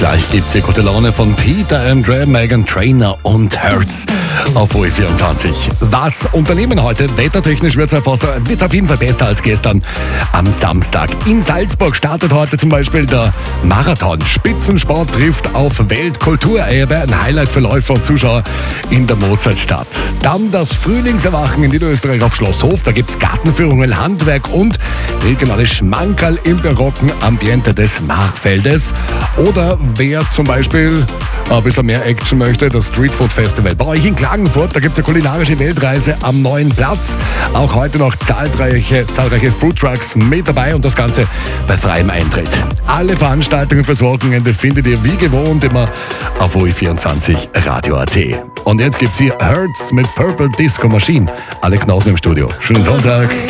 Gleich gibt's hier gute Laune von Peter Andre, Meghan Trainor und Hertz auf OE24. Was unternehmen heute? Wettertechnisch wird's auf jeden Fall besser als gestern am Samstag. In Salzburg startet heute zum Beispiel der Marathon. Spitzensport trifft auf Weltkulturerbe. Ein Highlight für Läufer und Zuschauer in der Mozartstadt. Dann das Frühlingserwachen in Niederösterreich auf Schloss Hof. Da gibt's Gartenführungen, Handwerk und regionale Schmankerl im barocken Ambiente des Machfeldes. Oder wer zum Beispiel ein bisschen mehr Action möchte, das Street Food Festival bei euch in Klagenfurt. Da gibt es eine kulinarische Weltreise am neuen Platz. Auch heute noch zahlreiche Foodtrucks mit dabei und das Ganze bei freiem Eintritt. Alle Veranstaltungen fürs Wochenende findet ihr wie gewohnt immer auf OE24 Radio.at. Und jetzt gibt's hier Hertz mit Purple Disco Machine. Alex Nausen im Studio. Schönen Sonntag.